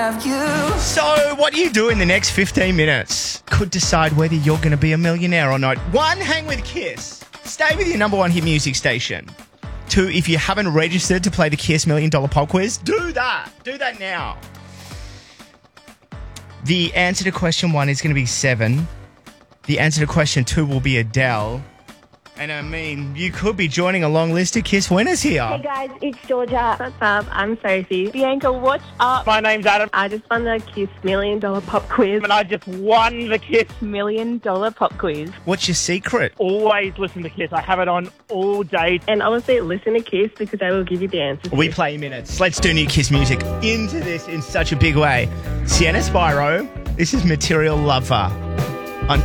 So, what you do in the next 15 minutes could decide whether you're going to be a millionaire or not. 1, hang with Kiss. Stay with your number 1 hit music station. 2, if you haven't registered to play the Kiss $1 Million Pop Quiz, do that. Do that now. The answer to question 1 is going to be 7. The answer to question 2 will be Adele. And I mean, you could be joining a long list of Kiss winners here. Hey guys, it's Georgia. What's up? I'm Sophie. Bianca, what's up? My name's Adam. I just won the Kiss $1 Million Pop Quiz. And I just won the Kiss. $1 Million Pop Quiz. What's your secret? Always listen to Kiss. I have it on all day. And honestly, listen to Kiss because they will give you the answers. We play minutes. Let's do new Kiss music into this in such a big way. Sienna Spyro, this is Material Lover.